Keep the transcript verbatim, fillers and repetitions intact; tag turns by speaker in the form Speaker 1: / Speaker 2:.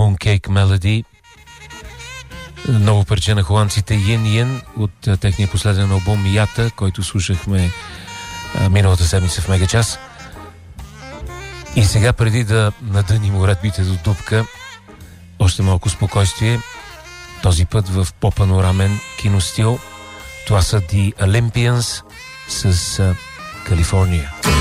Speaker 1: Mooncake Melody. Ново парче на холандците Yin Yin от а, техния последен албум Ята, който слушахме а, миналата седмица в Мегачас. И сега, преди да надъним уредбите до дупка, още малко спокойствие, този път в по-панорамен киностил. Това са The Olympians с Калифорния.